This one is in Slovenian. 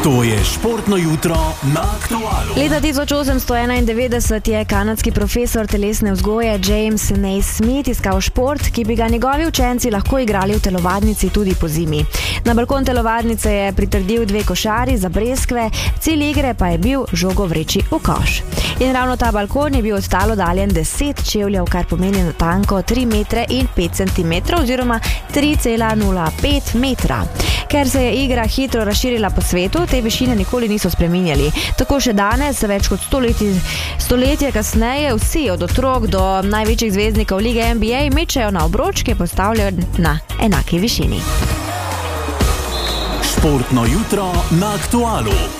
To je športno jutro na Aktualu. Leta 1891 je kanadski profesor telesne vzgoje James Naismith iskal šport, ki bi ga njegovi učenci lahko igrali v telovadnici tudi po zimi. Na balkon telovadnice je pritrdil 2 košari za breskve, cilj igre pa je bil žogo vreči v koš. In ravno ta balkon je bil od tal oddaljen 10 čevljev, kar pomeni natanko 3 metre in 5 centimetrov oziroma 3,05 metra. Ker se je igra hitro razširila po svetu, te višine nikoli niso spreminjali. Tako še danes, več kot stoletje kasneje, vsi od otrok do največjih zvezdnikov lige NBA mečejo na obroč, ki je postavljen na enaki višini. Športno jutro na Aktualu.